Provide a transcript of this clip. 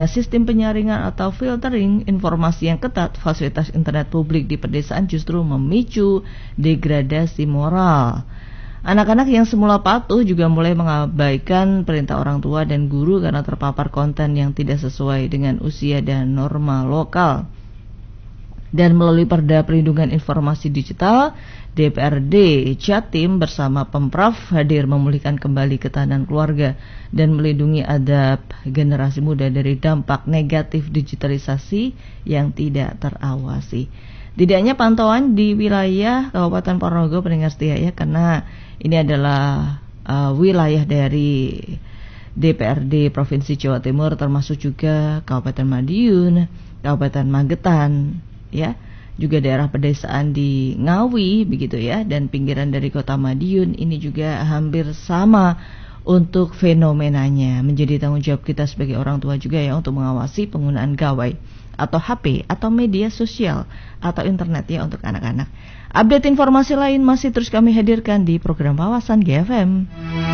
sistem penyaringan atau filtering informasi yang ketat, fasilitas internet publik di pedesaan justru memicu degradasi moral. Anak-anak yang semula patuh juga mulai mengabaikan perintah orang tua dan guru karena terpapar konten yang tidak sesuai dengan usia dan norma lokal. Dan melalui Perda Perlindungan Informasi Digital, DPRD Jatim bersama Pemprov hadir memulihkan kembali ketahanan keluarga dan melindungi adab generasi muda dari dampak negatif digitalisasi yang tidak terawasi. Tidak hanya pantauan di wilayah Kabupaten Ponorogo, pendengar setia ya, karena ini adalah wilayah dari DPRD Provinsi Jawa Timur, termasuk juga Kabupaten Madiun, Kabupaten Magetan, ya, juga daerah pedesaan di Ngawi begitu ya, dan pinggiran dari Kota Madiun. Ini juga hampir sama untuk fenomenanya. Menjadi tanggung jawab kita sebagai orang tua juga ya untuk mengawasi penggunaan gawai atau HP atau media sosial atau internet ya untuk anak-anak. Update informasi lain masih terus kami hadirkan di program Wawasan GFM.